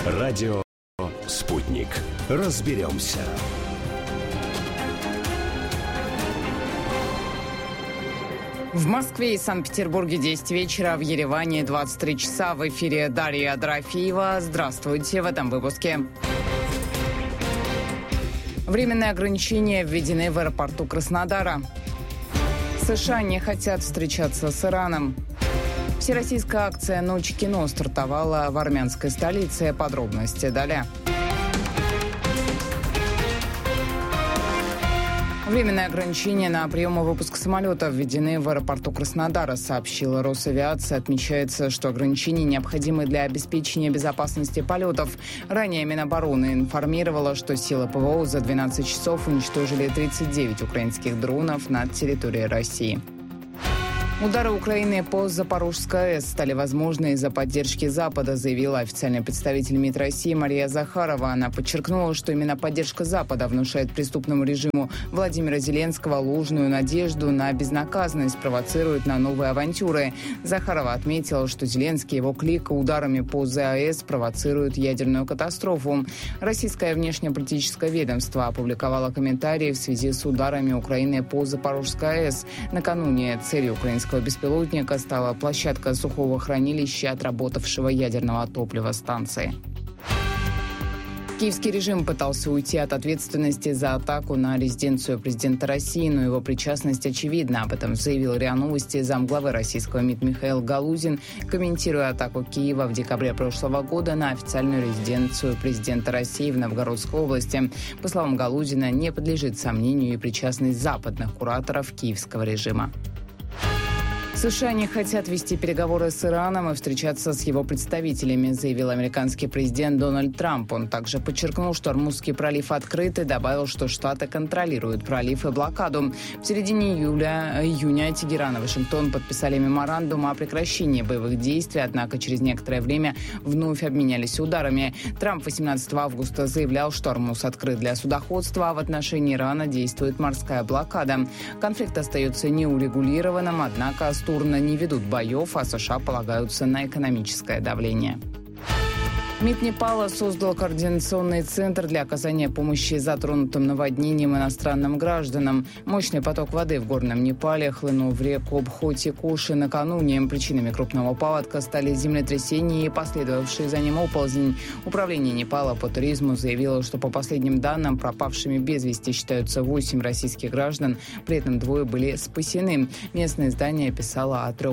Радио «Спутник». Разберемся. В Москве и Санкт-Петербурге 10 вечера, в Ереване 23 часа. В эфире Дарья Дорофеева. Здравствуйте в этом выпуске. Временные ограничения введены в аэропорту Краснодара. США не хотят встречаться с Ираном. Всероссийская акция «Ночь кино» стартовала в армянской столице. Подробности далее. Временные ограничения на прием и выпуск самолетов введены в аэропорту Краснодара, сообщила Росавиация. Отмечается, что ограничения необходимы для обеспечения безопасности полетов. Ранее Минобороны информировала, что силы ПВО за 12 часов уничтожили 39 украинских дронов над территорией России. Удары Украины по Запорожской АЭС стали возможны из-за поддержки Запада, заявила официальный представитель МИД России Мария Захарова. Она подчеркнула, что именно поддержка Запада внушает преступному режиму Владимира Зеленского ложную надежду на безнаказанность, провоцирует на новые авантюры. Захарова отметила, что Зеленский и его клика ударами по ЗАЭС провоцируют ядерную катастрофу. Российское внешнеполитическое ведомство опубликовало комментарии в связи с ударами Украины по Запорожской АЭС. Накануне целью украинского беспилотника стала площадка сухого хранилища отработавшего ядерного топлива станции. Киевский режим пытался уйти от ответственности за атаку на резиденцию президента России, но его причастность очевидна. Об этом заявил РИА Новости замглавы российского МИД Михаил Галузин, комментируя атаку Киева в декабре прошлого года на официальную резиденцию президента России в Новгородской области. По словам Галузина, не подлежит сомнению и причастность западных кураторов киевского режима. США не хотят вести переговоры с Ираном и встречаться с его представителями, заявил американский президент Дональд Трамп. Он также подчеркнул, что Ормузский пролив открыт, и добавил, что Штаты контролируют пролив и блокаду. В середине июня Тегеран и Вашингтон подписали меморандум о прекращении боевых действий, однако через некоторое время вновь обменялись ударами. Трамп 18 августа заявлял, что Ормуз открыт для судоходства, а в отношении Ирана действует морская блокада. Конфликт остается неурегулированным, однако стороны не ведут боев, а США полагаются на экономическое давление. МИД Непала создал координационный центр для оказания помощи затронутым наводнением иностранным гражданам. Мощный поток воды в горном Непале хлынул в реку Бхоти-Коши накануне. Причинами крупного паводка стали землетрясения и последовавший за ним оползень. Управление Непала по туризму заявило, что по последним данным пропавшими без вести считаются 8 российских граждан, при этом 2 были спасены. Местное издание писало о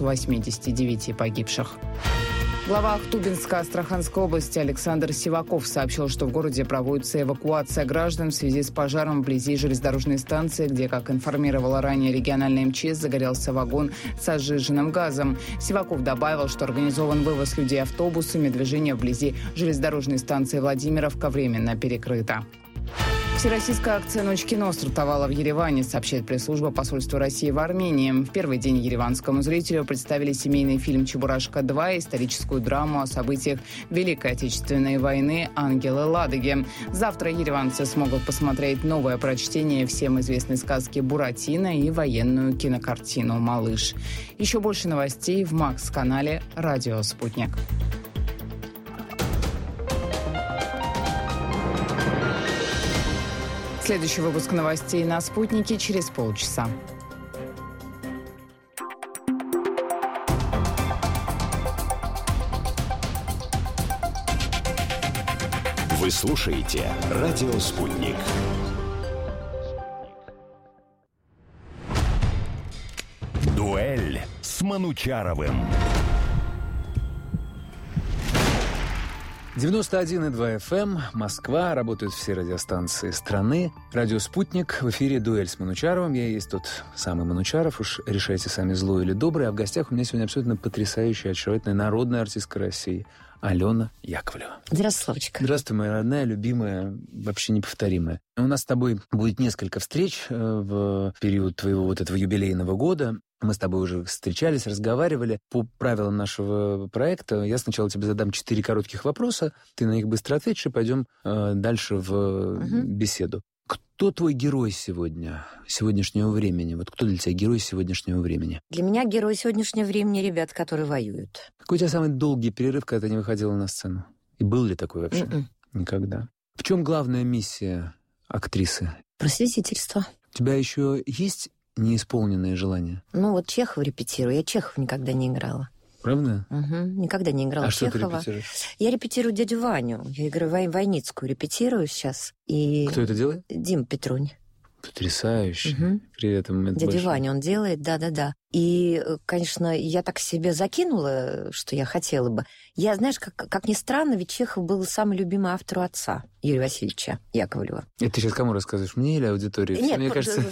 389 погибших. Глава Ахтубинско-Астраханской области Александр Сиваков сообщил, что в городе проводится эвакуация граждан в связи с пожаром вблизи железнодорожной станции, где, как информировала ранее региональная МЧС, загорелся вагон с сжиженным газом. Сиваков добавил, что организован вывоз людей автобусами, движение вблизи железнодорожной станции Владимировка временно перекрыто. Всероссийская акция «Ночь кино» стартовала в Ереване, сообщает пресс-служба посольства России в Армении. В первый день ереванскому зрителю представили семейный фильм «Чебурашка-2» и историческую драму о событиях Великой Отечественной войны «Ангелы Ладоги». Завтра ереванцы смогут посмотреть новое прочтение всем известной сказки «Буратино» и военную кинокартину «Малыш». Еще больше новостей в Макс-канале «Радио Спутник». Следующий выпуск новостей на «Спутнике» через полчаса. Вы слушаете «Радио Спутник». Дуэль с Манучаровым. 91,2 FM, Москва, работают все радиостанции страны. Радио «Спутник», в эфире «Дуэль с Манучаровым». Я есть тот самый Манучаров, уж решайте сами, злой или добрый. А в гостях у меня сегодня абсолютно потрясающая, очаровательная народная артистка России Алена Яковлева. Здравствуй, Славочка. Здравствуй, моя родная, любимая, вообще неповторимая. У нас с тобой будет несколько встреч в период твоего вот этого юбилейного года. Мы с тобой уже встречались, разговаривали. По правилам нашего проекта я сначала тебе задам 4 коротких вопроса, ты на них быстро ответишь, и пойдем дальше в беседу. Кто твой герой сегодняшнего времени? Вот кто для тебя герой сегодняшнего времени? Для меня герой сегодняшнего времени — ребята, которые воюют. Какой у тебя самый долгий перерыв, когда ты не выходила на сцену? И был ли такой вообще? Никогда. В чем главная миссия актрисы? Просветительство. У тебя еще есть неисполненные желания? Ну, вот Чехова репетирую. Я Чехова никогда не играла. Правда? Никогда не играла Чехова. Что ты репетируешь? Я репетирую дядю Ваню. Я играю Войницкую, репетирую сейчас. И... Кто это делает? Дима Петрунь. Потрясающе. При этом дядя Ваня он делает, да-да-да. И, конечно, я так себе закинула, что я хотела бы. Я, знаешь, как ни странно, ведь Чехов был самый любимый автор у отца Юрия Васильевича Яковлева. Это ты сейчас кому рассказываешь? Мне или аудитории? Нет, мне кажется...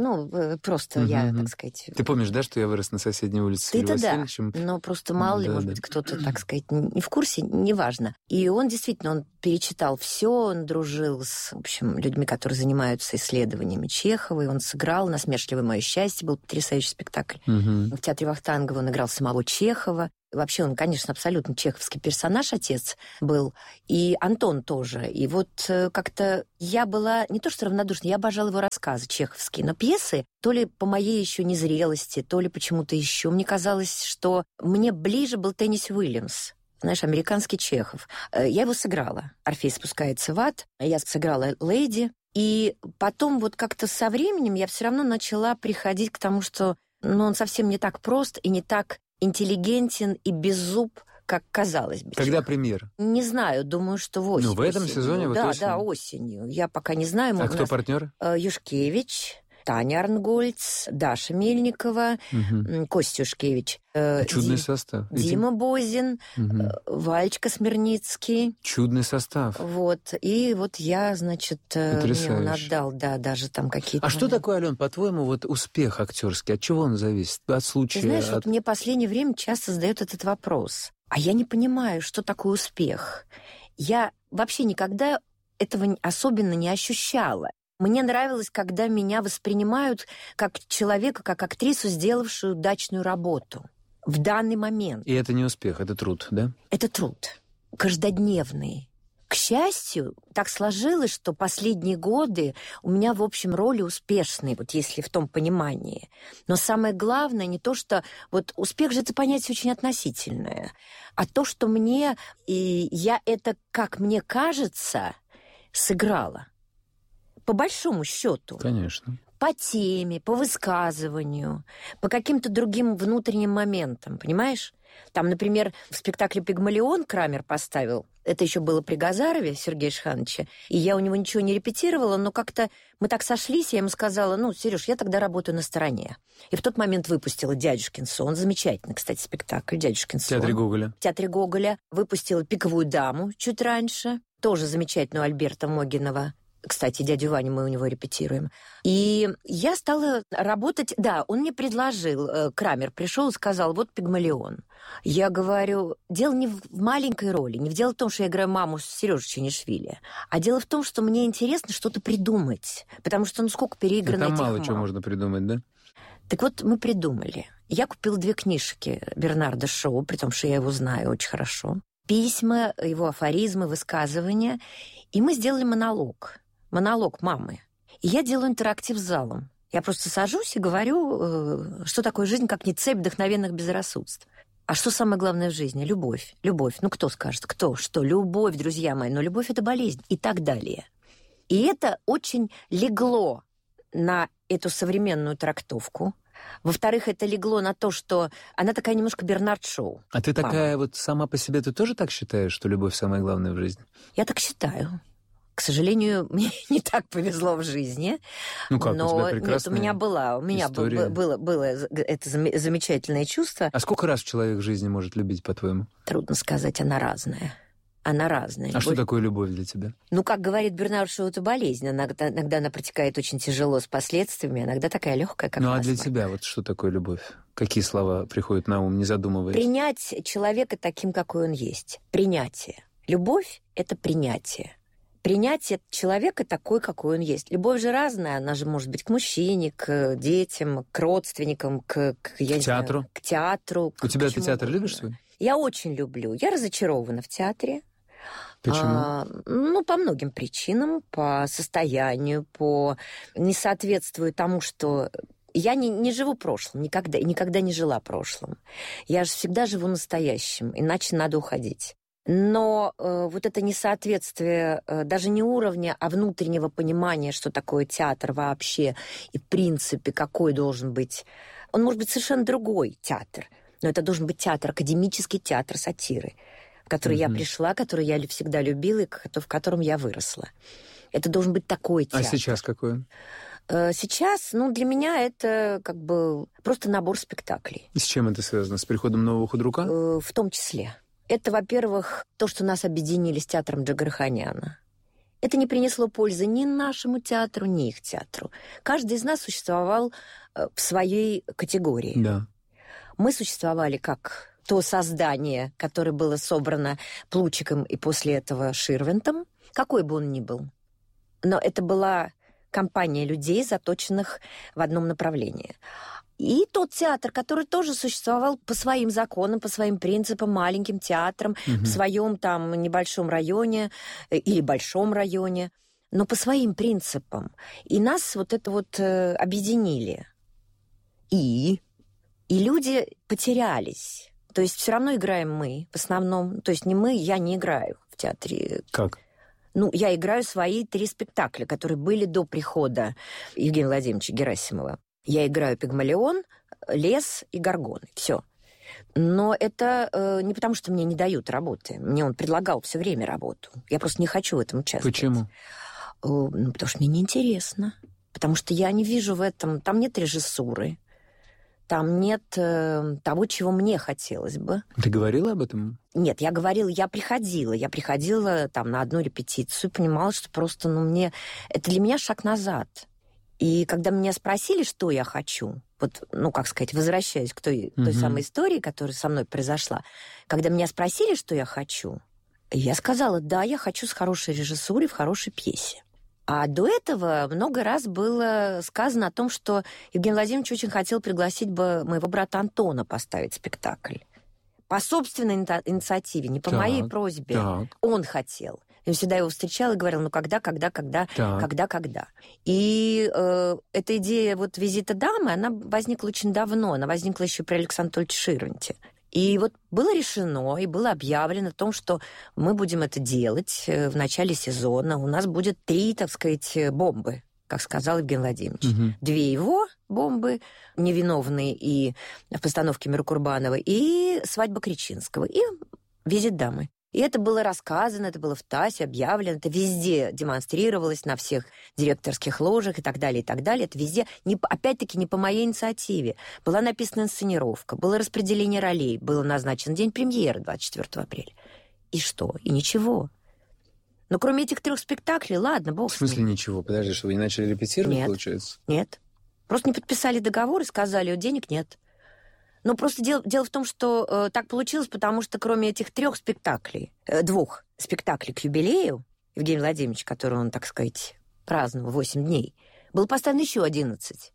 просто я, так сказать... Ты помнишь, да, что я вырос на соседней улице с Юрием Васильевичем? Да, но просто мало ли, может быть, кто-то, так сказать, не в курсе, неважно. И он действительно, он перечитал все, он дружил с, в общем, людьми, которые занимаются исследованиями Чехова, и он сыграл «Насмешливое мое счастье», был потрясающий спектакль. В театре Вахтангова он играл самого Чехова. Вообще он, конечно, абсолютно чеховский персонаж, отец был. И Антон тоже. И вот как-то я была не то что равнодушна, я обожала его рассказы чеховские. Но пьесы, то ли по моей еще незрелости, то ли почему-то еще, мне казалось, что мне ближе был Тенниси Уильямс. Знаешь, американский Чехов. Я его сыграла. «Орфей спускается в ад». Я сыграла леди. И потом вот как-то со временем я все равно начала приходить к тому, что он совсем не так прост и не так интеллигентен и беззуб, как казалось бы. Когда премьера? Не знаю, думаю, что в осень. В этом сезоне? Вот осенью? Да, осенью. Я пока не знаю. А кто партнеры? Юшкевич, Таня Арнгольц, Даша Мельникова, Костя Юшкевич. Чудный состав. Дима Бозин, Вальчка Смирницкий. Чудный состав. Вот. И вот я, значит, мне он отдал, да, даже там какие-то... А что такое, Алён, по-твоему, вот успех актерский? От чего он зависит? От случая? Ты знаешь, вот мне в последнее время часто задают этот вопрос. А я не понимаю, что такое успех. Я вообще никогда этого особенно не ощущала. Мне нравилось, когда меня воспринимают как человека, как актрису, сделавшую удачную работу в данный момент. И это не успех, это труд, да? Это труд. Каждодневный. К счастью, так сложилось, что последние годы у меня, в общем, роли успешные, вот если в том понимании. Но самое главное не то, что... Вот успех же это понятие очень относительное, а то, что мне... И я это, как мне кажется, сыграла. По большому счету. Конечно. По теме, по высказыванию, по каким-то другим внутренним моментам, понимаешь? Там, например, в спектакле «Пигмалион» Крамер поставил, это еще было при Газарове Сергея Шхановича, и я у него ничего не репетировала, но как-то мы так сошлись, я ему сказала, Сереж, я тогда работаю на стороне. И в тот момент выпустила «Дядюшкин сон», замечательный, кстати, спектакль «Дядюшкин сон». В Театре Гоголя. Выпустила «Пиковую даму» чуть раньше, тоже замечательную Альберта Могинова. Кстати, дядю Ваню мы у него репетируем. И я стала работать... Да, он мне предложил, Крамер пришел и сказал, вот «Пигмалион». Я говорю, дело не в маленькой роли, не в дело в том, что я играю маму Серёжи Чанишвили, а дело в том, что мне интересно что-то придумать. Потому что, сколько переиграно этих мам. Там мало чего можно придумать, да? Так вот, мы придумали. Я купила 2 книжки Бернарда Шоу, при том, что я его знаю очень хорошо. Письма, его афоризмы, высказывания. И мы сделали монолог мамы. И я делаю интерактив с залом. Я просто сажусь и говорю, что такое жизнь, как не цепь вдохновенных безрассудств. А что самое главное в жизни? Любовь. Любовь. Кто скажет? Кто? Что? Любовь, друзья мои. Но любовь — это болезнь. И так далее. И это очень легло на эту современную трактовку. Во-вторых, это легло на то, что она такая немножко Бернард Шоу. А ты такая вот сама по себе, ты тоже так считаешь, что любовь самое главное в жизни? Я так считаю. К сожалению, мне не так повезло в жизни. Ну как, но у тебя прекрасная нет, у меня было это замечательное чувство. А сколько раз человек в жизни может любить, по-твоему? Трудно сказать, она разная. Она разная. А что такое любовь для тебя? Как говорит Бернард Шоу, это болезнь. Иногда она протекает очень тяжело с последствиями, иногда такая легкая, как насморк. А для тебя вот что такое любовь? Какие слова приходят на ум, не задумываясь? Принять человека таким, какой он есть. Принятие. Любовь — это принятие. Принятие человека такой, какой он есть. Любовь же разная, она же может быть к мужчине, к детям, к родственникам, к театру. К театру. У тебя ты театр любишь свой? Я очень люблю. Я разочарована в театре. Почему? По многим причинам, по состоянию, по несоответствию тому, что... Я не живу прошлым, никогда не жила прошлым. Я же всегда живу настоящим, иначе надо уходить. Но вот это несоответствие даже не уровня, а внутреннего понимания, что такое театр вообще, и в принципе, какой должен быть. Он может быть совершенно другой театр, но это должен быть театр, академический театр сатиры, в который я пришла, который я всегда любила и в котором я выросла. Это должен быть такой театр. А сейчас какой? Сейчас, для меня это как бы просто набор спектаклей. И с чем это связано? С приходом нового худрука? В том числе. Это, во-первых, то, что нас объединили с театром Джигарханяна. Это не принесло пользы ни нашему театру, ни их театру. Каждый из нас существовал в своей категории. Да. Мы существовали как то создание, которое было собрано Плучиком и после этого Ширвинтом, какой бы он ни был. Но это была компания людей, заточенных в одном направлении. И тот театр, который тоже существовал по своим законам, по своим принципам, маленьким театром, в своем там небольшом районе или большом районе, но по своим принципам. И нас вот это вот объединили. И люди потерялись. То есть все равно играем мы в основном. То есть не мы, я не играю в театре. Как? Я играю свои 3 спектакля, которые были до прихода Евгения Владимировича Герасимова. Я играю «Пигмалион», «Лес» и «Горгоны». Все. Но это не потому, что мне не дают работы. Мне он предлагал все время работу. Я просто не хочу в этом участвовать. Почему? Потому что мне неинтересно. Потому что я не вижу в этом... Там нет режиссуры. Там нет того, чего мне хотелось бы. Ты говорила об этом? Нет, я приходила. Я приходила там на одну репетицию, понимала, что просто, это для меня шаг назад. И когда меня спросили, что я хочу, возвращаясь к той самой истории, которая со мной произошла, когда меня спросили, что я хочу, я сказала, да, я хочу с хорошей режиссурой в хорошей пьесе. А до этого много раз было сказано о том, что Евгений Владимирович очень хотел пригласить бы моего брата Антона поставить спектакль. По собственной инициативе, не по моей просьбе. Так. Он хотел. Я всегда его встречала и говорила, когда. И эта идея визита дамы, она возникла очень давно. Она возникла еще при Александре Анатольевиче Ширвинте. И было решено, и было объявлено о том, что мы будем это делать в начале сезона. У нас будет 3, бомбы, как сказал Евгений Владимирович. 2 его бомбы, невиновные и в постановке Меркурбанова, и свадьба Кричинского, и визит дамы. И это было рассказано, это было в ТАССе объявлено, это везде демонстрировалось, на всех директорских ложах и так далее, и так далее. Это везде, опять-таки, не по моей инициативе. Была написана инсценировка, было распределение ролей, был назначен день премьеры 24 апреля. И что? И ничего. Но кроме этих 3 спектаклей, ладно, бог с ним. В смысле ничего? Подожди, что вы не начали репетировать, нет, получается? Нет. Просто не подписали договор и сказали, денег нет. Но просто дело в том, что так получилось, потому что кроме этих 3 спектаклей, 2 спектаклей к юбилею Евгения Владимировича, который он, праздновал 8 дней, было поставлено еще 11.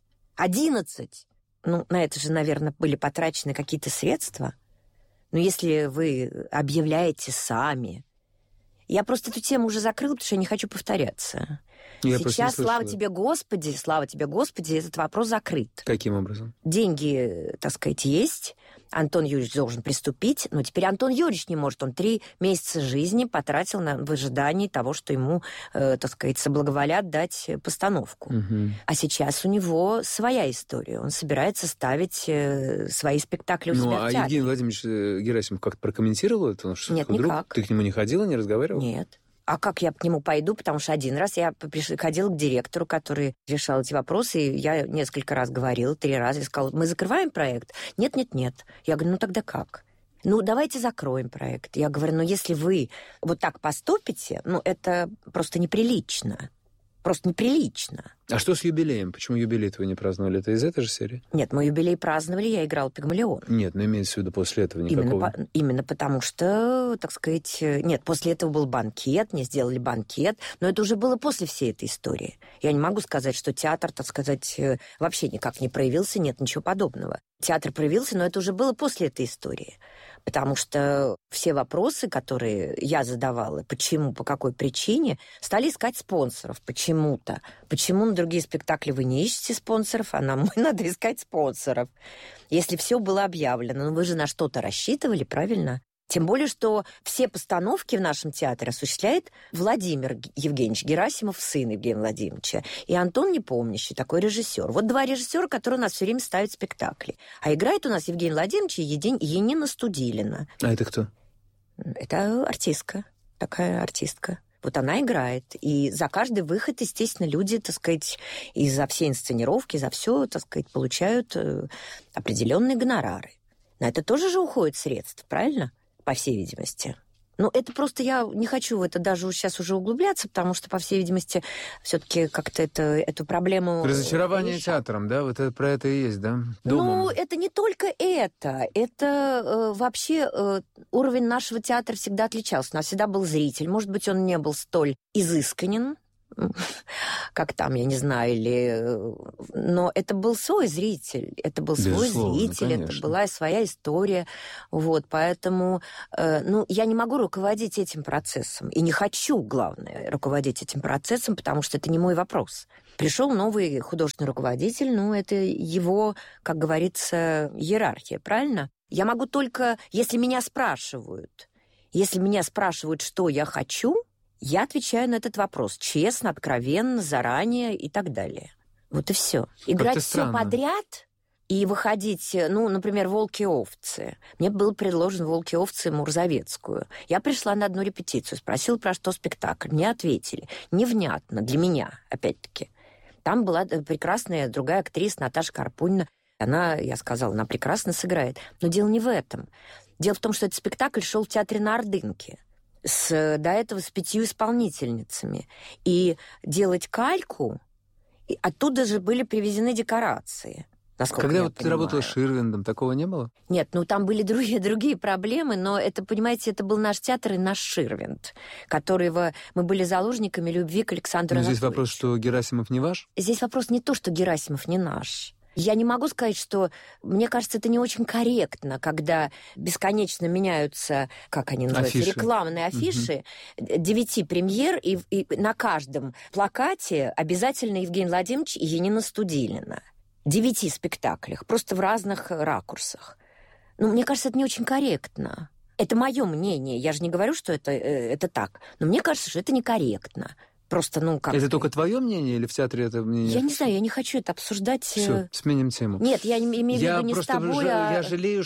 11! На это же, наверное, были потрачены какие-то средства. Но если вы объявляете сами... Я просто эту тему уже закрыла, потому что я не хочу повторяться. Сейчас, слава тебе, Господи, этот вопрос закрыт. Каким образом? Деньги, есть. Антон Юрьевич должен приступить, но теперь Антон Юрьевич не может. Он 3 месяца жизни потратил в ожидании того, что ему, соблаговолят дать постановку. А сейчас у него своя история. Он собирается ставить свои спектакли у себя в театре. А Евгений Владимирович Герасимов как-то прокомментировал это? Нет, никак. Ты к нему не ходила, не разговаривала? Нет. А как я к нему пойду? Потому что один раз я ходила к директору, который решал эти вопросы, и я несколько раз говорила, 3 раза, и сказала, мы закрываем проект? Нет. Я говорю, тогда как? Давайте закроем проект. Я говорю, если вы вот так поступите, это просто неприлично. Просто неприлично. А что с юбилеем? Почему юбилей вы не праздновали? Это из этой же серии? Нет, мы юбилей праздновали, я играла «Пигмалион». Нет, имеется в виду после этого никакого... Именно потому что, Нет, после этого был банкет, мне сделали банкет, но это уже было после всей этой истории. Я не могу сказать, что театр, вообще никак не проявился, нет ничего подобного. Театр проявился, но это уже было после этой истории. Потому что все вопросы, которые я задавала, почему, по какой причине, стали искать спонсоров почему-то. Почему на другие спектакли вы не ищете спонсоров, а нам надо искать спонсоров? Если все было объявлено, вы же на что-то рассчитывали, правильно? Тем более, что все постановки в нашем театре осуществляет Владимир Евгеньевич Герасимов, сын Евгения Владимировича, и Антон Непомнящий, такой режиссер. Вот два режиссера, которые у нас все время ставят спектакли. А играет у нас Евгений Владимирович и Янина Студилина. А это кто? Это артистка, такая артистка. Вот она играет. И за каждый выход, естественно, люди, так сказать, и за все инсценировки, за все, так сказать, получают определенные гонорары. На это тоже же уходит средств, правильно? По всей видимости. Ну, это просто я не хочу в это даже сейчас уже углубляться, потому что, по всей видимости, все-таки как-то эту проблему... Разочарование решать. Театром, да? Вот это, про это и есть, да? Домом. Ну, это не только это. Это вообще уровень нашего театра всегда отличался. У нас всегда был зритель. Может быть, он не был столь изысканен, как там, я не знаю, но это был свой зритель, это был свой зритель, конечно. Это была своя история, вот, поэтому, я не могу руководить этим процессом, и не хочу, главное, руководить этим процессом, потому что это не мой вопрос. Пришел новый художественный руководитель, это его, как говорится, иерархия, правильно? Я могу только, если меня спрашивают, что я хочу, я отвечаю на этот вопрос честно, откровенно, заранее и так далее. Вот и все. Играть все подряд и выходить, например, «Волки и овцы». Мне был предложен «Волки и овцы» Мурзовецкую. Я пришла на одну репетицию, спросила, про что спектакль. Мне ответили. Невнятно для меня, опять-таки. Там была прекрасная другая актриса Наташа Карпунина. Я сказала, она прекрасно сыграет. Но дело не в этом. Дело в том, что этот спектакль шел в театре на Ордынке. До этого с 5 исполнительницами. И делать кальку, и оттуда же были привезены декорации. Когда ты работала с Ширвиндом, такого не было? Нет, там были другие проблемы, но это, понимаете, это был наш театр и наш Ширвинд, которого мы были заложниками любви к Александру Анатольевичу. Здесь вопрос, что Герасимов не ваш? Здесь вопрос не то, что Герасимов не наш. Я не могу сказать, что... Мне кажется, это не очень корректно, когда бесконечно меняются, как они называются, рекламные афиши, 9 премьер, и на каждом плакате обязательно Евгений Владимирович и Янина Студилина. 9 спектаклях, просто в разных ракурсах. Мне кажется, это не очень корректно. Это мое мнение. Я же не говорю, что это так. Но мне кажется, что это некорректно. Просто, Это только твое мнение или в театре это мнение? Я не знаю, я не хочу это обсуждать. Все, сменим тему. Нет, я имею в виду не с тобой, Я жалею,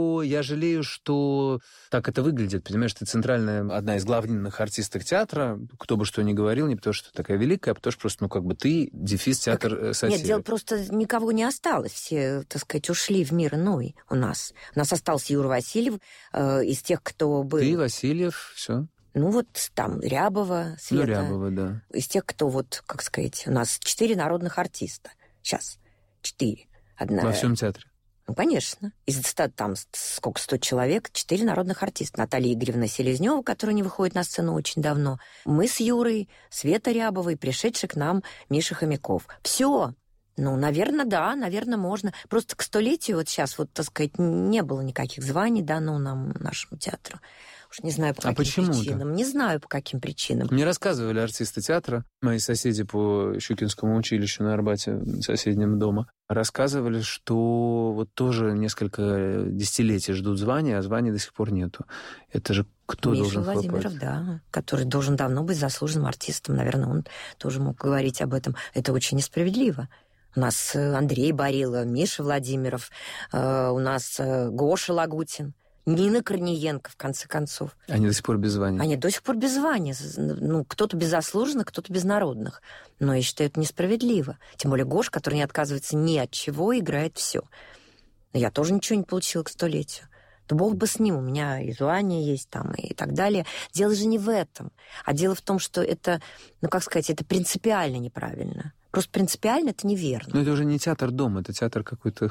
что так это выглядит. Понимаешь, ты одна из главных артисток театра, кто бы что ни говорил, не потому что ты такая великая, а потому что просто, ты дефис театр сатиры. Нет, дело просто никого не осталось. Все, так сказать, ушли в мир иной у нас. У нас остался Юра Васильев из тех, кто был... Ты, Васильев, все. Там Рябова, Света. Рябова, да. Из тех, кто, как сказать, у нас 4 народных артиста. Сейчас 4. Во всем театре? Конечно. Из 100 человек, 4 народных артиста. Наталья Игоревна Селезнева, которая не выходит на сцену очень давно. Мы с Юрой, Света Рябова и пришедший к нам Миша Хомяков. Все. Наверное, да, наверное, можно. Просто к 100-летию сейчас, так сказать, не было никаких званий данных нашему театру. Уж не знаю, по каким причинам. Не знаю, по каким причинам. Мне рассказывали артисты театра, мои соседи по Щукинскому училищу на Арбате, соседнем дома, рассказывали, что тоже несколько десятилетий ждут звания, а званий до сих пор нету. Это же кто Миша должен хлопать? Владимиров, да, который должен давно быть заслуженным артистом. Наверное, он тоже мог говорить об этом. Это очень несправедливо. У нас Андрей Барила, Миша Владимиров, у нас Гоша Лагутин, Нина Корниенко, в конце концов. Они до сих пор без звания? Они до сих пор без звания. Кто-то без заслуженных, кто-то без народных. Но я считаю, это несправедливо. Тем более Гоша, который не отказывается ни от чего, играет все. Я тоже ничего не получила к 100-летию. Да бог бы с ним, у меня и звание есть там, и так далее. Дело же не в этом. А дело в том, что это, это принципиально неправильно. Просто принципиально это неверно. Но это уже не театр-дом, это театр какой-то...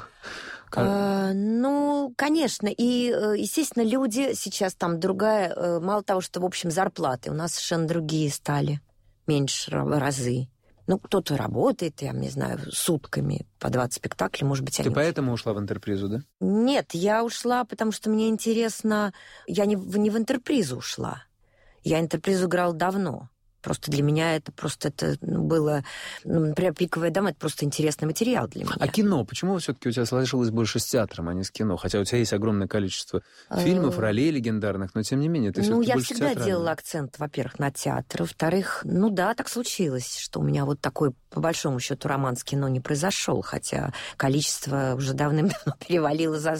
Конечно. И, естественно, люди сейчас там другая... Мало того, что, в общем, зарплаты у нас совершенно другие стали. Меньше разы. Кто-то работает, я не знаю, сутками по 20 спектаклей, может быть, Ты поэтому ушла в интерпризу, да? Нет, я ушла, потому что мне интересно... Я не в интерпризу ушла. Я интерпризу играла давно. Просто для меня это было... например, «Пиковая дама» — это просто интересный материал для меня. А кино? Почему все-таки у тебя сложилось больше с театром, а не с кино? Хотя у тебя есть огромное количество фильмов, ролей легендарных, но тем не менее ты все-таки больше театральный. Я всегда делала акцент, во-первых, на театр. Во-вторых, так случилось, что у меня вот такой, по большому счету, роман с кино не произошел, хотя количество уже давным-давно перевалило за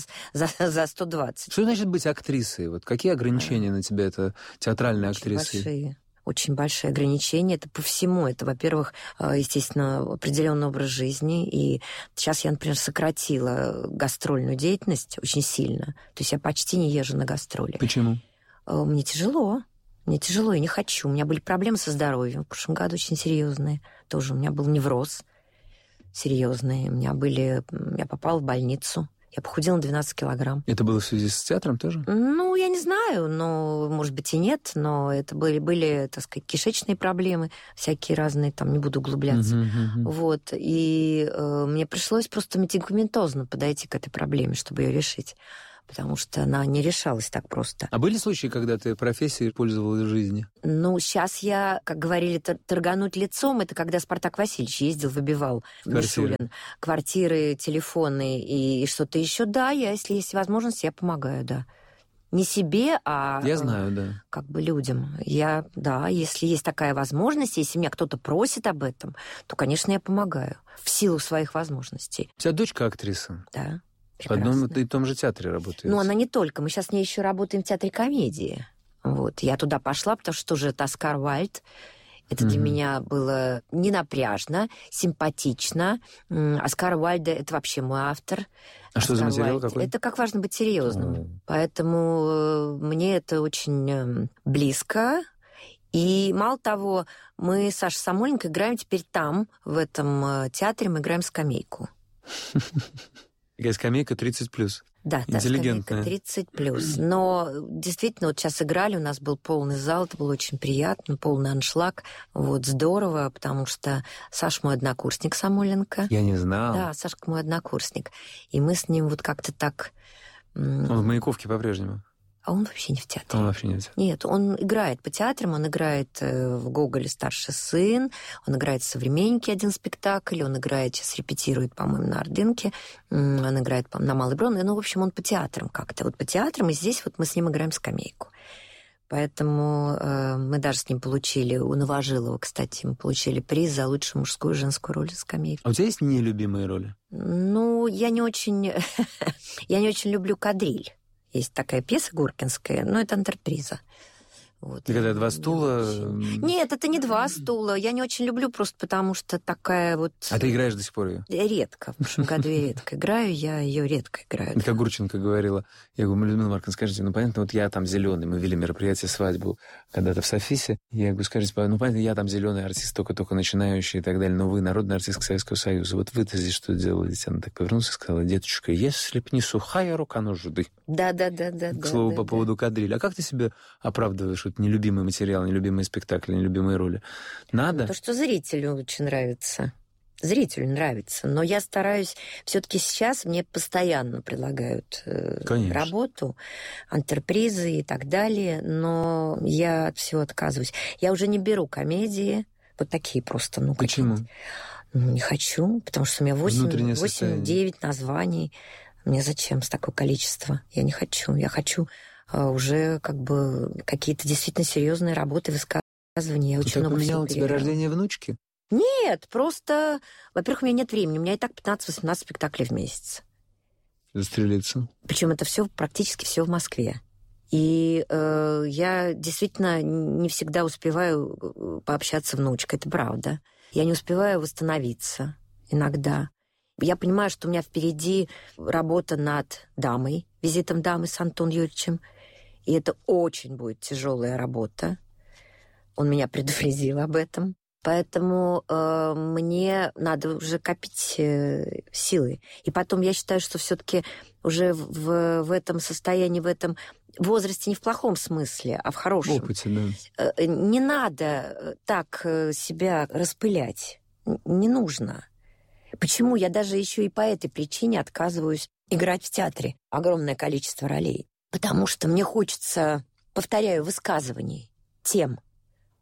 120. Что значит быть актрисой? Вот какие ограничения на тебя это театральной актрисой? Очень большие ограничения. Это по всему. Это, во-первых, естественно, определенный образ жизни. И сейчас я, например, сократила гастрольную деятельность очень сильно. То есть я почти не езжу на гастроли. Почему? Мне тяжело. Я не хочу. У меня были проблемы со здоровьем. В прошлом году очень серьезные. Тоже у меня был невроз серьезный. Я попала в больницу. Я похудела на 12 килограмм. Это было в связи с театром тоже? Я не знаю, может быть, и нет, но это были, так сказать, кишечные проблемы, всякие разные, там, не буду углубляться. Вот, и мне пришлось просто медикаментозно подойти к этой проблеме, чтобы ее решить, потому что она не решалась так просто. А были случаи, когда ты профессией пользовалась в жизни? Сейчас я, как говорили, торгануть лицом, это когда Спартак Васильевич ездил, выбивал Мишулин квартиры, телефоны и что-то еще. Да, если есть возможность, я помогаю, да. Не себе, а... Я знаю, да. Как бы людям. Если есть такая возможность, если меня кто-то просит об этом, то, конечно, я помогаю в силу своих возможностей. У тебя дочка актриса? Да. В одном и том же театре работает. Она не только. Мы сейчас с ней еще работаем в театре комедии. Вот. Я туда пошла, потому что тоже это Оскар Уайльд. Это для меня было ненапряжно, симпатично. Оскар Уайльда — это вообще мой автор. А что за материал какой? Это «Как важно быть серьезным». Поэтому мне это очень близко. И мало того, мы с Сашей Самойленко играем теперь там, в этом театре, мы играем «Скамейку». Такая скамейка 30+. Да, интеллигентная. Скамейка 30+. Но действительно, вот сейчас играли, у нас был полный зал, это было очень приятно, полный аншлаг. Вот, здорово, потому что Саша мой однокурсник Самойленко. Я не знал. Да, Сашка мой однокурсник. И мы с ним вот как-то так... Он в Маяковке по-прежнему? А он вообще не в театре. Он вообще не в театре? Нет, он играет по театрам, он играет в «Гоголе «Старший сын», он играет в «Современнике» один спектакль, он играет, сейчас репетирует, по-моему, на Ордынке, он играет на Малой Бронной, в общем, он по театрам как-то. Вот по театрам, и здесь вот мы с ним играем «Скамейку». Поэтому мы даже с ним получили, у Новожилова, кстати, мы получили приз за лучшую мужскую и женскую роль в «Скамейке». А у тебя есть нелюбимые роли? Я не очень люблю кадриль. Есть такая пьеса гуркинская, но это антреприза. Вот. И когда два стула... Нет, это не два стула. Я не очень люблю, просто потому что такая вот... А ты играешь до сих пор ее? Редко. В прошлом году я редко играю, я ее редко играю. Как Гурченко говорила. Я говорю, Людмила Марковна, скажите, понятно, вот я там зеленый, мы вели мероприятие, свадьбу когда-то в Софисе. Я говорю, скажите, понятно, я там зеленый артист, только начинающий и так далее, но вы народный артист Советского Союза. Вот вы-то здесь что делаете? Она так повернулась и сказала, деточка, если б не сухая рука нужды. Да. К слову, по поводу кадриля. А как ты себе оправдываешь вот нелюбимый материал, нелюбимые спектакли, нелюбимые роли? Надо? То, что зрителю очень нравится. Зрителю нравится. Но я стараюсь... Все-таки сейчас мне постоянно предлагают работу, антрепризы и так далее, но я от всего отказываюсь. Я уже не беру комедии, вот такие просто. Почему? Не хочу, потому что у меня 8-9 названий. Мне зачем с такое количество? Я не хочу. Я хочу уже как бы какие-то действительно серьезные работы, высказывания. Я очень много поменяло тебе рождение внучки? Нет, просто... Во-первых, у меня нет времени. У меня и так 15-18 спектаклей в месяц. Застрелиться. Причем это все практически все в Москве. И я действительно не всегда успеваю пообщаться с внучкой, это правда. Я не успеваю восстановиться иногда. Я понимаю, что у меня впереди работа над «Дамой», «Визитом дамы» с Антоном Юрьевичем. И это очень будет тяжелая работа. Он меня предупредил об этом. Поэтому мне надо уже копить силы. И потом я считаю, что все-таки уже в этом состоянии, в этом возрасте, не в плохом смысле, а в хорошем. В опыте, да. Не надо так себя распылять. Не нужно. Почему я даже еще и по этой причине отказываюсь играть в театре огромное количество ролей? Потому что мне хочется, повторяю, высказываний, тем.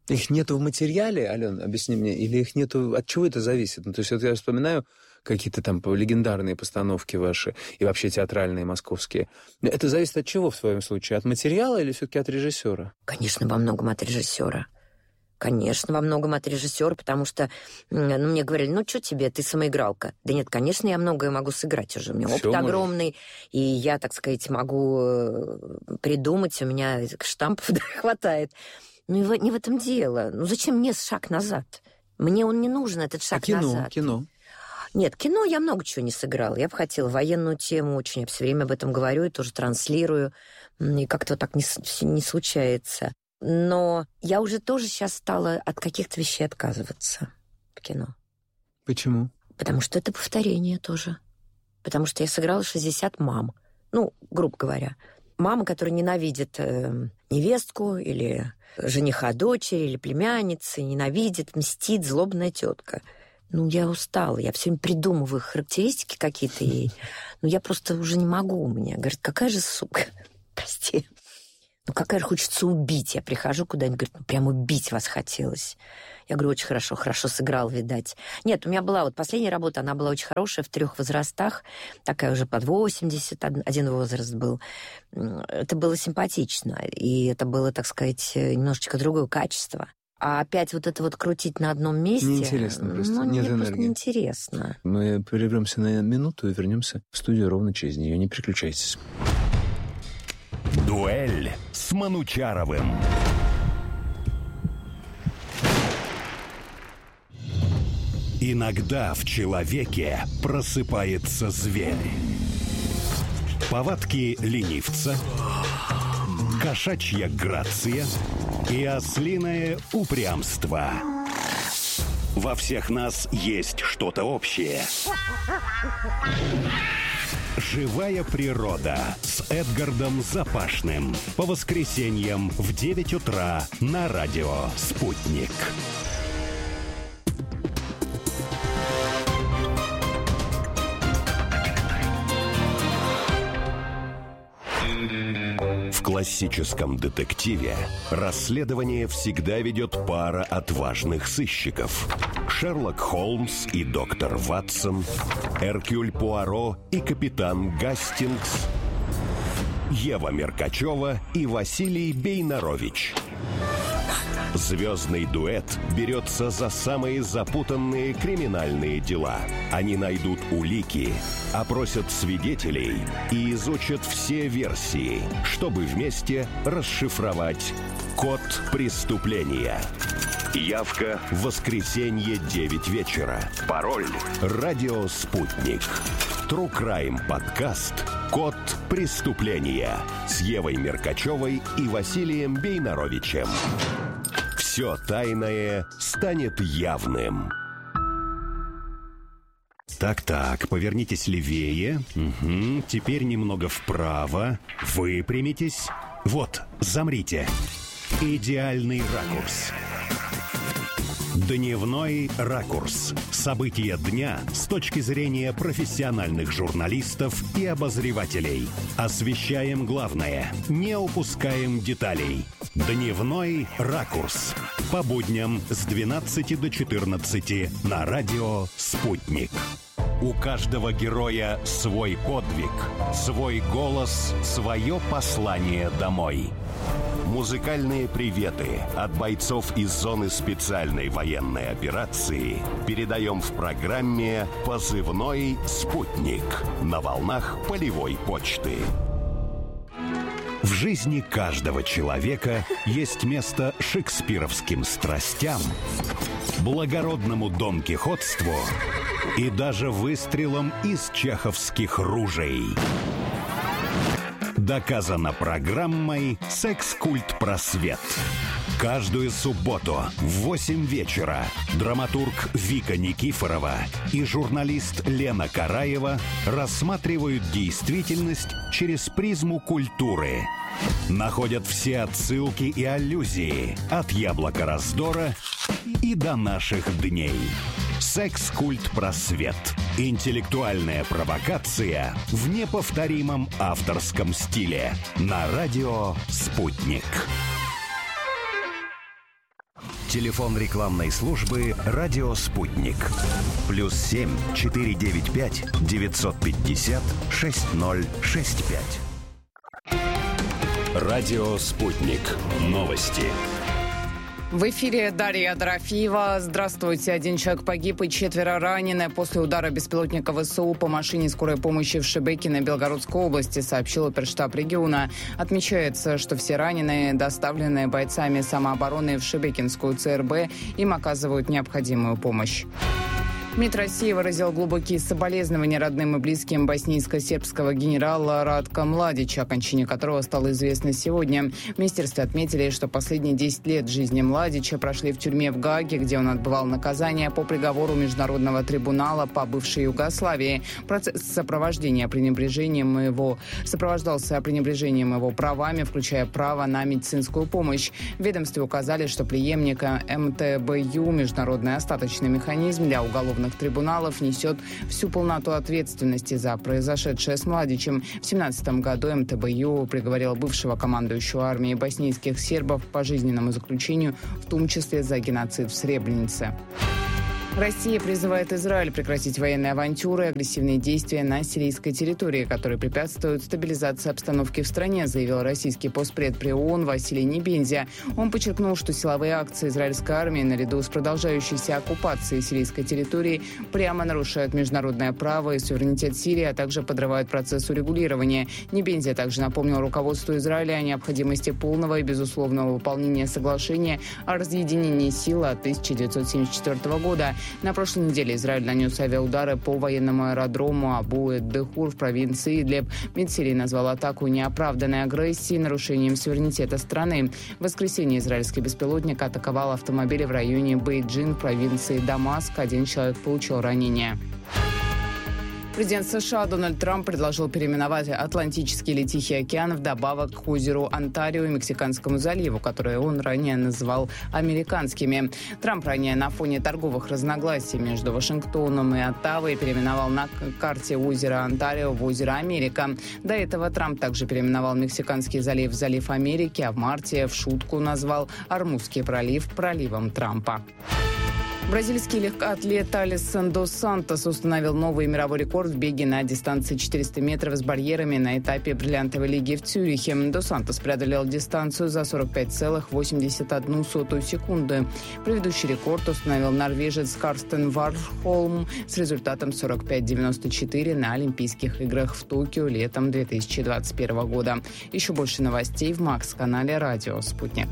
Их нету в материале, Ален, объясни мне, или их нету... От чего это зависит? Ну, то есть вот я вспоминаю какие-то там легендарные постановки ваши и вообще театральные московские. Это зависит от чего в твоем случае? От материала или все-таки от режиссера? Конечно, во многом от режиссера. Конечно, во многом от режиссера, потому что мне говорили, ну, что тебе, ты самоигралка. Да нет, конечно, я многое могу сыграть уже. У меня опыт огромный, и я, так сказать, могу придумать, у меня штампов хватает. Ну, не в этом дело. Ну, зачем мне шаг назад? Мне он не нужен, этот шаг назад. Кино? Нет, кино я много чего не сыграла. Я бы хотела военную тему очень. Я все время об этом говорю и тоже транслирую. И как-то вот так не случается. Но я уже тоже сейчас стала от каких-то вещей отказываться в кино. Почему? Потому что это повторение тоже. Потому что я сыграла 60 мам. Ну, грубо говоря. Мама, которая ненавидит невестку или жениха дочери, или племянницы, ненавидит, мстит, злобная тетка. Ну, я устала, я все время придумываю характеристики какие-то ей. Ну, я просто уже не могу у меня. Говорит, какая же сука, прости. Ну, какая же хочется убить. Я прихожу куда-нибудь, говорит, ну, прям убить вас хотелось. Я говорю, очень хорошо сыграл, видать. Нет, у меня была вот последняя работа, она была очень хорошая, в 3 возрастах, такая уже под 80, один возраст был. Это было симпатично, и это было, так сказать, немножечко другое качество. А опять вот это вот крутить на одном месте... Неинтересно просто, ну, нет энергии. Просто неинтересно. Мы прервемся на минуту и вернемся в студию ровно через нее. Не переключайтесь. Дуэль с Манучаровым. Иногда в человеке просыпается зверь. Повадки ленивца, кошачья грация и ослиное упрямство. Во всех нас есть что-то общее. «Живая природа» с Эдгардом Запашным. По воскресеньям в 9 утра на радио «Спутник». В классическом детективе расследование всегда ведет пара отважных сыщиков. Шерлок Холмс и доктор Ватсон, Эркюль Пуаро и капитан Гастингс, Ева Меркачева и Василий Бейнарович. Звездный дуэт берется за самые запутанные криминальные дела. Они найдут улики, опросят свидетелей и изучат все версии, чтобы вместе расшифровать код преступления. Явка в воскресенье 9 вечера. Пароль «Радио Спутник». True Crime подкаст «Код преступления» с Евой Меркачевой и Василием Бейнаровичем. Все тайное станет явным. Так, повернитесь левее. Угу. Теперь немного вправо. Выпрямитесь. Вот, замрите. Идеальный ракурс. Дневной ракурс. События дня с точки зрения профессиональных журналистов и обозревателей. Освещаем главное, не упускаем деталей. Дневной ракурс. По будням с 12 до 14 на радио «Спутник». У каждого героя свой подвиг, свой голос, свое послание домой. Музыкальные приветы от бойцов из зоны специальной военной операции передаем в программе «Позывной Спутник» на волнах полевой почты. В жизни каждого человека есть место шекспировским страстям, благородному донкихотству и даже выстрелам из чеховских ружей. Доказано программой «Секс-культ просвет». Каждую субботу в 8 вечера драматург Вика Никифорова и журналист Лена Караева рассматривают действительность через призму культуры. Находят все отсылки и аллюзии от «Яблока раздора» и до наших дней. «Секс-культ просвет». Интеллектуальная провокация в неповторимом авторском стиле. На радио «Спутник». Телефон рекламной службы «Радио Спутник». +7 495 950 6065. «Радио Спутник». Новости. В эфире Дарья Дорофеева. Здравствуйте. 1 человек погиб и 4 ранены после удара беспилотника ВСУ по машине скорой помощи в Шебекино Белгородской области, сообщил оперштаб региона. Отмечается, что все раненые, доставленные бойцами самообороны в Шебекинскую ЦРБ, им оказывают необходимую помощь. МИД России выразил глубокие соболезнования родным и близким боснийско-сербского генерала Радка Младича, о кончине которого стало известно сегодня. В министерстве отметили, что последние 10 лет жизни Младича прошли в тюрьме в Гааге, где он отбывал наказание по приговору Международного трибунала по бывшей Югославии. Процесс сопровождался пренебрежением его правами, включая право на медицинскую помощь. В ведомстве указали, что преемник МТБЮ, Международный остаточный механизм для уголовных трибуналов, несет всю полноту ответственности за произошедшее с Младичем. В 2017 году МТБЮ приговорил бывшего командующего армией боснийских сербов к пожизненному заключению, в том числе за геноцид в Сребренице. Россия призывает Израиль прекратить военные авантюры и агрессивные действия на сирийской территории, которые препятствуют стабилизации обстановки в стране, заявил российский постпред при ООН Василий Небензя. Он подчеркнул, что силовые акции израильской армии наряду с продолжающейся оккупацией сирийской территории прямо нарушают международное право и суверенитет Сирии, а также подрывают процесс урегулирования. Небензя также напомнил руководству Израиля о необходимости полного и безусловного выполнения соглашения о разъединении сил от 1974 года. На прошлой неделе Израиль нанес авиаудары по военному аэродрому Абу-эд-Дехур в провинции Идлиб. МИД Сирии назвал атаку неоправданной агрессией и нарушением суверенитета страны. В воскресенье израильский беспилотник атаковал автомобили в районе Бейджин в провинции Дамаск. 1 человек получил ранения. Президент США Дональд Трамп предложил переименовать Атлантический или Тихий океан вдобавок к озеру Онтарио и Мексиканскому заливу, которые он ранее называл американскими. Трамп ранее на фоне торговых разногласий между Вашингтоном и Оттавой переименовал на карте озеро Онтарио в озеро Америка. До этого Трамп также переименовал Мексиканский залив в залив Америки, а в марте в шутку назвал Ормузский пролив проливом Трампа. Бразильский легкоатлет Алисон дос Сантос установил новый мировой рекорд в беге на дистанции 400 метров с барьерами на этапе бриллиантовой лиги в Цюрихе. Дос Сантос преодолел дистанцию за 45,81 секунды. Предыдущий рекорд установил норвежец Карстен Вархолм с результатом 45,94 на Олимпийских играх в Токио летом 2021 года. Еще больше новостей в Макс-канале «Радио Спутник».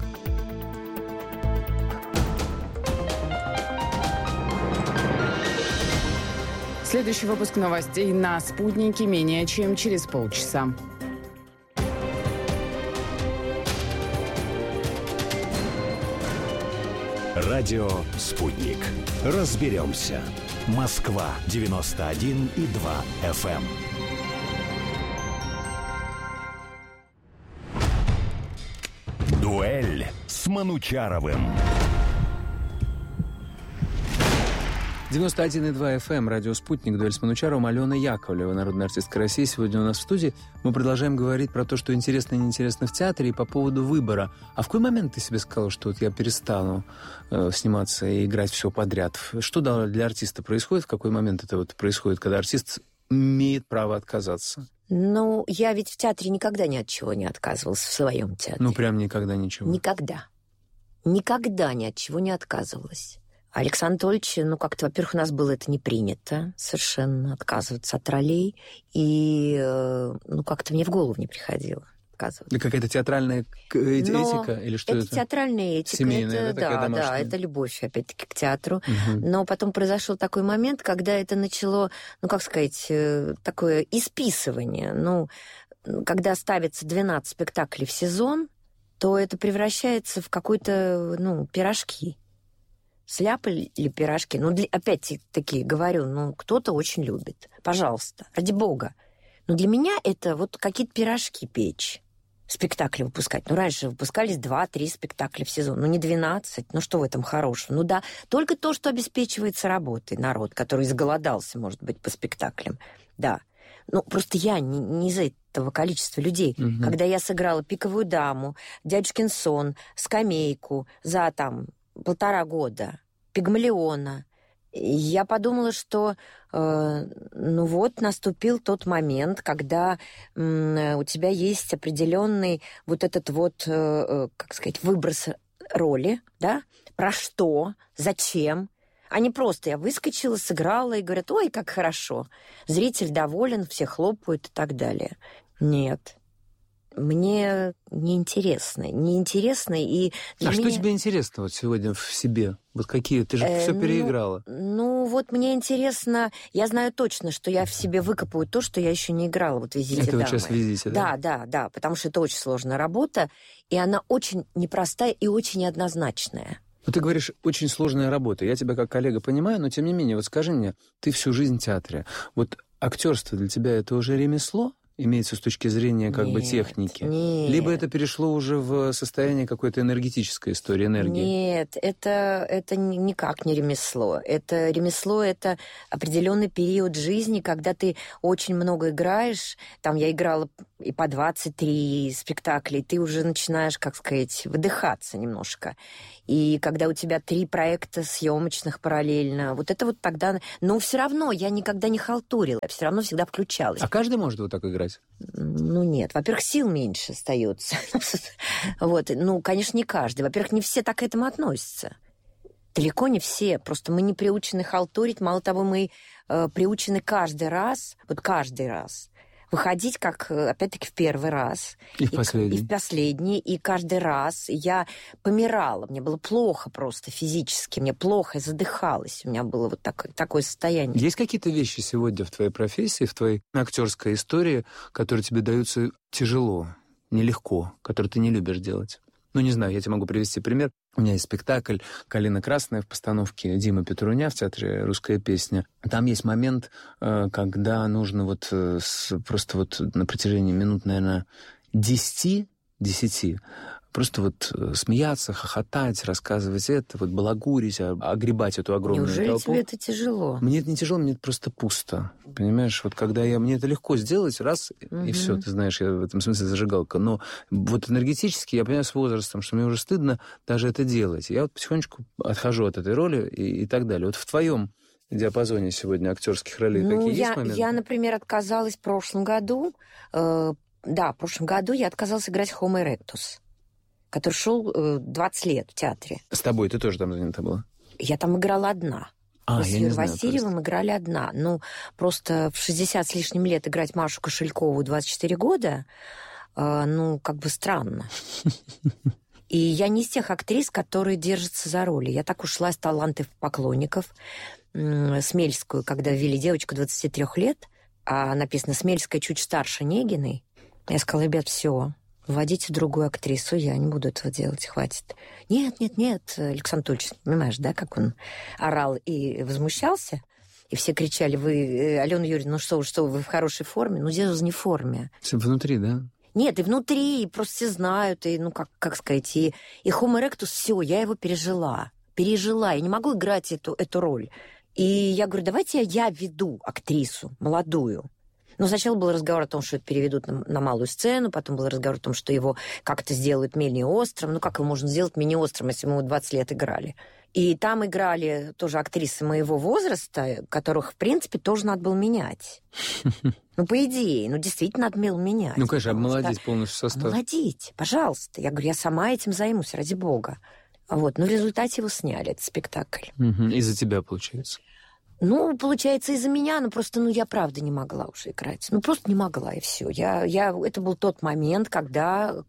Следующий выпуск новостей на «Спутнике» менее чем через полчаса. Радио «Спутник». Разберемся. Москва 91,2 FM. Дуэль с Манучаровым. 91,2 FM, радио «Спутник», дуэль с Манучаровым, Алена Яковлева, народная артистка России, сегодня у нас в студии. Мы продолжаем говорить про то, что интересно и неинтересно в театре, и по поводу выбора. А в какой момент ты себе сказала, что вот я перестану сниматься и играть все подряд? Что для артиста происходит? В какой момент это вот происходит, когда артист имеет право отказаться? Ну, я ведь в театре никогда ни от чего не отказывалась, в своем театре. Ну, прям никогда ничего? Никогда. Никогда ни от чего не отказывалась. Александр Анатольевич, как-то, во-первых, у нас было это не принято совершенно отказываться от ролей, и, как-то мне в голову не приходило отказываться. Да какая-то театральная этика или что это? Это театральная этика. Семейная, да, это любовь, опять-таки, к театру. Угу. Но потом произошел такой момент, когда это начало, такое исписывание. Когда ставится 12 спектаклей в сезон, то это превращается в какой-то, пирожки. Сляпы или пирожки. Опять-таки говорю, кто-то очень любит. Пожалуйста, ради бога. Но для меня это вот какие-то пирожки печь. Спектакли выпускать. Раньше выпускались 2-3 спектакля в сезон. Не 12. Что в этом хорошего? Да, только то, что обеспечивается работой народ, который изголодался, может быть, по спектаклям. Да. Просто я не из-за этого количества людей. Угу. Когда я сыграла «Пиковую даму», «Дядюшкин сон», «Скамейку» за 1,5 года, «Пигмалиона». Я подумала, что наступил тот момент, когда у тебя есть определенный вот этот выброс роли, да, про что, зачем, а не просто я выскочила, сыграла и говорят, ой, как хорошо, зритель доволен, все хлопают и так далее. Нет. Мне неинтересно. И для меня... что тебе интересно вот сегодня в себе? Вот какие? Ты же все переиграла. Мне интересно... Я знаю точно, что я в себе выкопаю то, что я еще не играла. Вот «Визите дамы». Это сейчас «Визите», да? Да, потому что это очень сложная работа, и она очень непростая и очень неоднозначная. Ты говоришь, очень сложная работа. Я тебя как коллега понимаю, но тем не менее, вот скажи мне, ты всю жизнь в театре. Вот актерство для тебя это уже ремесло? Имеется с точки зрения техники? Нет. Либо это перешло уже в состояние какой-то энергетической истории, энергии? Нет, это никак не ремесло. Ремесло — это определенный период жизни, когда ты очень много играешь. Там я играла и по 23 спектакля, и ты уже начинаешь, выдыхаться немножко. И когда у тебя 3 проекта съемочных параллельно, тогда... Но все равно я никогда не халтурила, я все равно всегда включалась. А каждый может вот так играть? Нет. Во-первых, сил меньше остается. Конечно, не каждый. Во-первых, не все так к этому относятся. Далеко не все. Просто мы не приучены халтурить. Мало того, мы приучены каждый раз выходить, опять-таки, в первый раз. И в последний. И в последний. И каждый раз я помирала. Мне было плохо просто физически. Мне плохо, я задыхалась. У меня было такое состояние. Есть какие-то вещи сегодня в твоей профессии, в твоей актерской истории, которые тебе даются тяжело, нелегко, которые ты не любишь делать? Не знаю, я тебе могу привести пример. У меня есть спектакль «Калина красная» в постановке Димы Петруня в театре «Русская песня». Там есть момент, когда нужно просто на протяжении минут, наверное, 10 просто смеяться, хохотать, рассказывать балагурить, огребать эту огромную толпу. Неужели тебе это тяжело? Мне это не тяжело, мне это просто пусто. Понимаешь, когда мне это легко сделать, раз, и все, ты знаешь, я в этом смысле зажигалка. Но энергетически я понимаю с возрастом, что мне уже стыдно даже это делать. Я потихонечку отхожу от этой роли и так далее. В твоем диапазоне сегодня актерских ролей какие есть моменты? Я, например, отказалась в прошлом году. В прошлом году я отказалась играть Homo erectus, который шел 20 лет в театре. С тобой ты тоже там занята была? Я там играла одна. Мы с Юрием Васильевым играли одна. Просто в 60 с лишним лет играть Машу Кошелькову 24 года, странно. И я не из тех актрис, которые держатся за роли. Я так ушла из талантов поклонников. Смельскую, когда ввели девочку 23 лет, а написано «Смельская чуть старше Негиной», я сказала, ребят, все, вводите другую актрису, я не буду этого делать, хватит. Нет, Александр Анатольевич, понимаешь, да, как он орал и возмущался, и все кричали, вы, Алена Юрьевна, что вы в хорошей форме? Дело не в форме. Все внутри, да? Нет, и внутри, и просто все знают, и, как сказать, и Homo erectus, все, я его пережила, я не могу играть эту роль. И я говорю, давайте я веду актрису молодую. Сначала был разговор о том, что это переведут на малую сцену, потом был разговор о том, что его как-то сделают менее острым. Как его можно сделать менее острым, если мы 20 лет играли? И там играли тоже актрисы моего возраста, которых, в принципе, тоже надо было менять. По идее, действительно надо было менять. Конечно, обмолодить полностью состав. Обмолодить, пожалуйста. Я говорю, я сама этим займусь, ради бога. Но в результате его сняли, этот спектакль. Из-за тебя, получается? Получается, из-за меня, просто, я правда не могла уже играть. Просто не могла, и все. Это был тот момент, когда,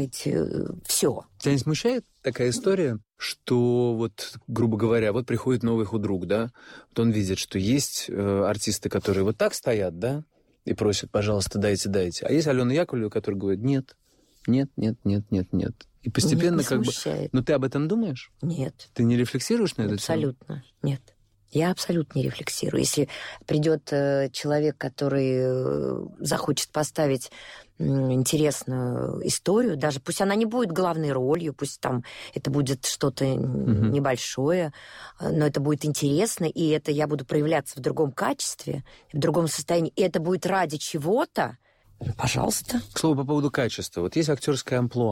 все. Тебя не смущает такая история, что, грубо говоря, приходит новый худрук, да? Он видит, что есть артисты, которые так стоят, да? И просят, пожалуйста, дайте. А есть Алена Яковлева, которая говорит, нет. И постепенно ты об этом думаешь? Нет. Ты не рефлексируешь на это? Абсолютно, нет. Я абсолютно не рефлексирую. Если придет человек, который захочет поставить интересную историю, даже пусть она не будет главной ролью, пусть там это будет что-то небольшое, но это будет интересно, и это я буду проявляться в другом качестве, в другом состоянии, и это будет ради чего-то, пожалуйста. К слову, по поводу качества. Есть актерское амплуа.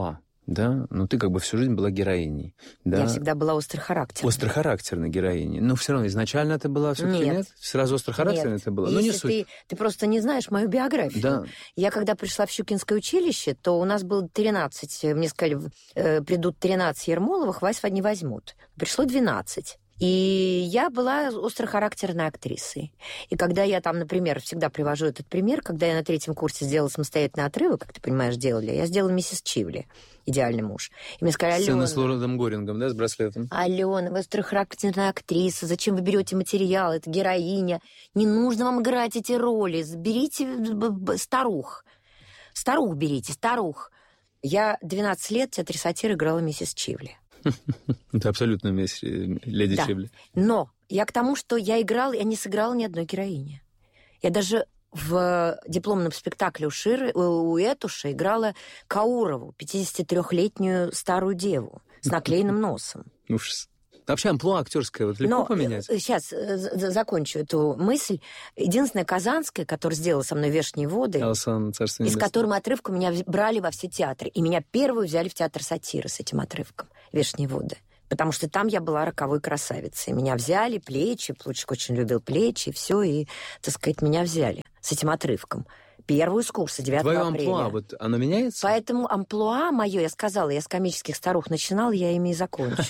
Да? Ну, ты как бы всю жизнь была героиней. Да? Я всегда была острохарактерной. Острохарактерной героиней. Но все равно изначально ты была все-таки нет? Сразу острохарактерной ты была? Если ну, не суть. Ты просто не знаешь мою биографию. Да. Я когда пришла в Щукинское училище, то у нас было 13. Мне сказали, придут 13 Ермоловых, вас не возьмут. Пришло 12. И я была острохарактерной актрисой. И когда я там, например, всегда привожу этот пример, когда я на 3-м курсе сделала самостоятельный отрывок, как ты понимаешь, я сделала «Миссис Чивли», «Идеальный муж». И мне сказали: Сцена Алена... с Лордом Горингом, да, с браслетом? Алена, вы острохарактерная актриса, зачем вы берете материал, это героиня, не нужно вам играть эти роли, берите старух. Старух берите, старух. Я 12 лет в театре сатиры играла «Миссис Чивли». Это абсолютно леди Чивли. Но я к тому, что я не сыграла ни одной героини. Я даже в дипломном спектакле у Этуша играла Каурову, 53-летнюю старую деву с наклеенным носом. Ужас. Вообще амплуа актерское вот легко поменять? Сейчас закончу эту мысль. Единственная казанская, которая сделала со мной «Вешние воды», из которым отрывком меня брали во все театры. И меня первую взяли в театр сатиры с этим отрывком «Вешние воды». Потому что там я была роковой красавицей. Меня взяли, плечи, Плучик очень любил плечи, и все, и, так сказать, меня взяли с этим отрывком. Первую с курса, 9 апреля. Твое амплуа, вот оно меняется? Поэтому амплуа мое, я сказала, я с комических старух начинала, я ими и закончу.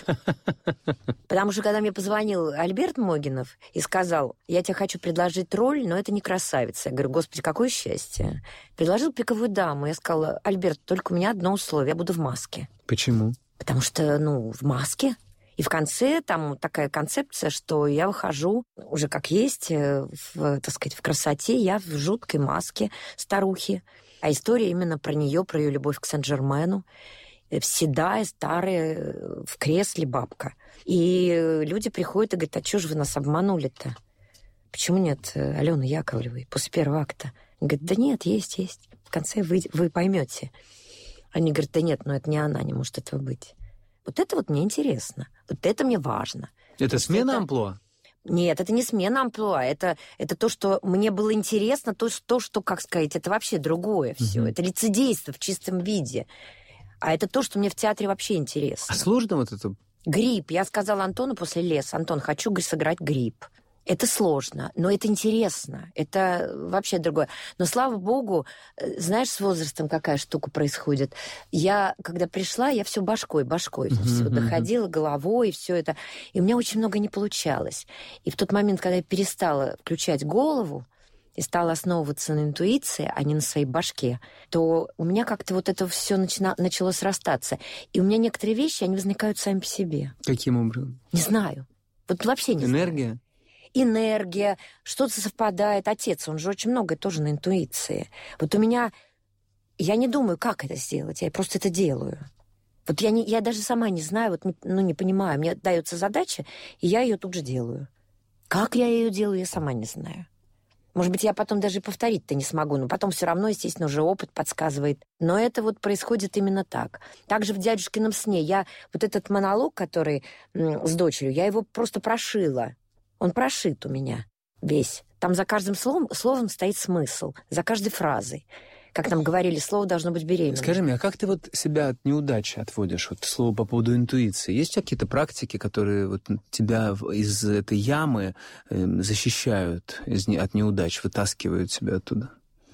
Потому что когда мне позвонил Альберт Могинов и сказал: я тебе хочу предложить роль, но это не красавица. Я говорю: господи, какое счастье. Предложил «Пиковую даму». Я сказала: Альберт, только у меня одно условие, я буду в маске. Почему? Потому что, в маске. И в конце там такая концепция, что я выхожу уже как есть, так сказать, в красоте, я в жуткой маске старухи. А история именно про нее, про ее любовь к Сен-Жермену. Седая, старая, в кресле бабка. И люди приходят и говорят: а что же вы нас обманули-то? Почему нет Алены Яковлевой после первого акта? Они говорят: да нет, есть. В конце вы поймете. Они говорят: да нет, это не она, не может этого быть. Вот это вот мне интересно. Вот это мне важно. Это смена амплуа? Нет, это не смена амплуа. Это то, что мне было интересно, то, что, как сказать, это вообще другое все. Это лицедейство в чистом виде. А это то, что мне в театре вообще интересно. А сложно вот это? Грипп. Я сказала Антону после «Леса»: Антон, хочу сыграть грипп. Это сложно, но это интересно. Это вообще другое. Но, слава богу, знаешь, с возрастом какая штука происходит. Я, когда пришла, я все башкой все доходила, головой, и все это. И у меня очень много не получалось. И в тот момент, когда я перестала включать голову и стала основываться на интуиции, а не на своей башке, то у меня как-то вот это все начало срастаться. И у меня некоторые вещи, они возникают сами по себе. Каким образом? Не знаю. Вот вообще не знаю. Энергия, что-то совпадает. Отец, он же очень многое тоже на интуиции. Вот у меня... Я не думаю, как это сделать, я просто это делаю. Вот я даже сама не знаю, не понимаю. Мне дается задача, и я ее тут же делаю. Как я ее делаю, я сама не знаю. Может быть, я потом даже повторить-то не смогу, но потом все равно, естественно, уже опыт подсказывает. Но это вот происходит именно так. Также в «Дядюшкином сне» я вот этот монолог, который с дочерью, я его просто прошила. Он прошит у меня весь. Там за каждым словом стоит смысл, за каждой фразой. Как нам говорили, слово должно быть беременным. Скажи мне, а как ты вот себя от неудачи отводишь? Вот слово по поводу интуиции. Есть у тебя какие-то практики, которые вот тебя из этой ямы защищают от неудач, вытаскивают тебя оттуда?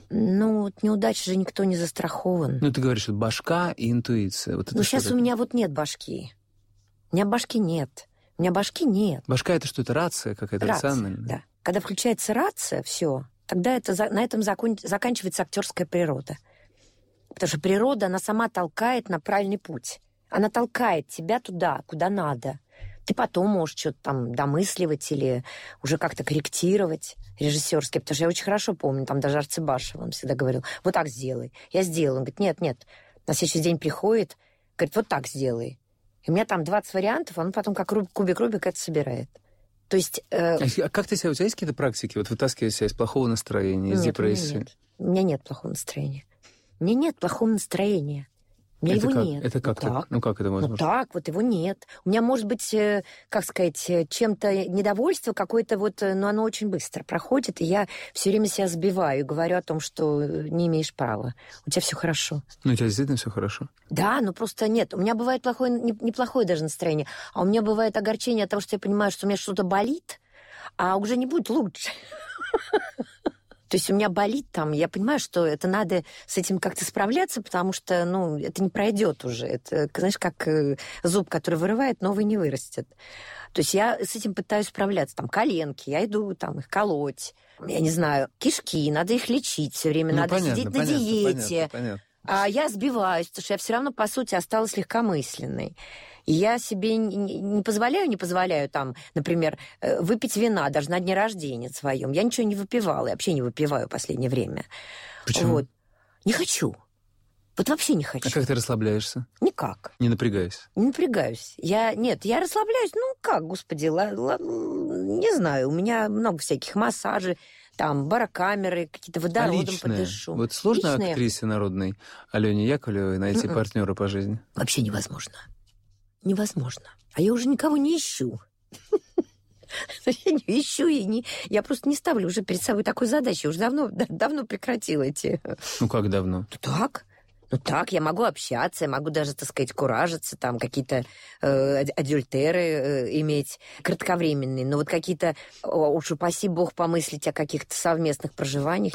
От неудач же никто не застрахован. Ты говоришь, вот башка и интуиция. Вот это сейчас у меня вот нет башки. У меня башки нет. У меня башки нет. Башка — это что, это рация какая-то рациональная? Да. Когда включается рация, все, тогда на этом заканчивается актерская природа. Потому что природа, она сама толкает на правильный путь. Она толкает тебя туда, куда надо. Ты потом можешь что-то там домысливать или уже как-то корректировать режиссерски. Потому что я очень хорошо помню, там даже Арцебашев, он всегда говорил: вот так сделай. Я сделаю. Он говорит: нет. На следующий день приходит, говорит: вот так сделай. И у меня там 20 вариантов, он потом как кубик Рубика это собирает. То есть... А как ты себя... У тебя есть какие-то практики, вытаскивать себя из плохого настроения, из депрессии? У меня нет плохого настроения. У меня нет плохого настроения. У меня это его как? нет. Это как так? Ну, как это возможно? Ну, так, вот его нет. У меня может быть, как сказать, чем-то недовольство какое-то вот, но оно очень быстро проходит, и я все время себя сбиваю и говорю о том, что не имеешь права. У тебя все хорошо. Ну, у тебя действительно все хорошо? Да, но просто нет. У меня бывает плохое, неплохое даже настроение, а у меня бывает огорчение от того, что я понимаю, что у меня что-то болит, а уже не будет лучше. То есть у меня болит там, я понимаю, что это надо с этим как-то справляться, потому что, ну, это не пройдет уже. Это, знаешь, как зуб, который вырывает, новый не вырастет. То есть я с этим пытаюсь справляться. Там коленки, я иду там их колоть. Я не знаю, кишки, надо их лечить все время, надо сидеть на диете. Понятно. А я сбиваюсь, потому что я все равно, по сути, осталась легкомысленной. И я себе не позволяю там, например, выпить вина даже на дне рождения своем. Я ничего не выпивала, я вообще не выпиваю в последнее время. Почему? Вот. Не хочу. Вот вообще не хочу. А как ты расслабляешься? Никак. Не напрягаясь? Не напрягаюсь. Я расслабляюсь, ну как, господи, не знаю, у меня много всяких массажей, там, барокамеры, какие-то водородом подышу. Вот сложно личные. Актрисе народной Алене Яковлевой найти партнера по жизни? Вообще невозможно. Невозможно. А я уже никого не ищу. Я не ищу, я просто не ставлю уже перед собой такой задачи. Я уже давно прекратила эти... Ну, как давно? Ну так, я могу общаться, я могу даже, так сказать, куражиться, там какие-то адюльтеры иметь кратковременные, но вот какие-то, уж упаси бог, помыслить о каких-то совместных проживаниях